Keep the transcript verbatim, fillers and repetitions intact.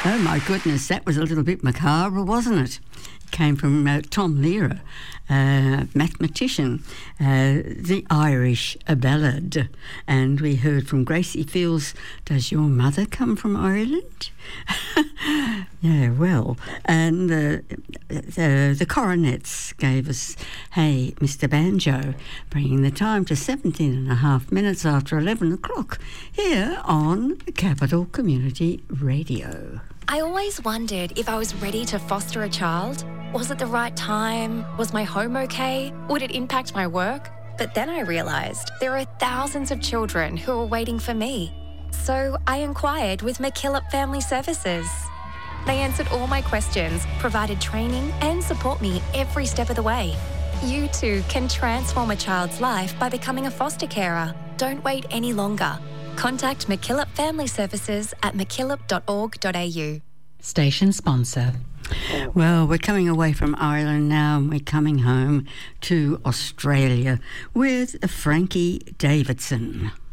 Oh, my goodness, that was a little bit macabre, wasn't it? It came from uh, Tom Lehrer, uh, mathematician, uh, the Irish ballad. And we heard from Gracie Fields, Does Your Mother Come from Ireland? Yeah, well, and uh, the, the Coronets gave us Hey, Mister Banjo, bringing the time to seventeen and a half minutes after eleven o'clock here on Capital Community Radio. I always wondered if I was ready to foster a child. Was it the right time? Was my home okay? Would it impact my work? But then I realised there are thousands of children who are waiting for me. So I inquired with MacKillop Family Services. They answered all my questions, provided training and support me every step of the way. You too can transform a child's life by becoming a foster carer. Don't wait any longer. Contact MacKillop Family Services at mackillop dot org dot a u. Station sponsor. Well, we're coming away from Ireland now and we're coming home to Australia with Frankie Davidson.